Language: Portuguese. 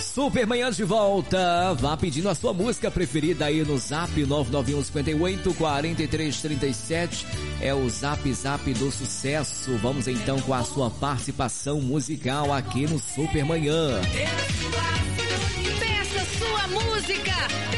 Supermanhã de volta. Vá pedindo a sua música preferida aí no Zap 991584337. É o Zap do sucesso. Vamos então com a sua participação musical aqui no Supermanhã. Peça sua música.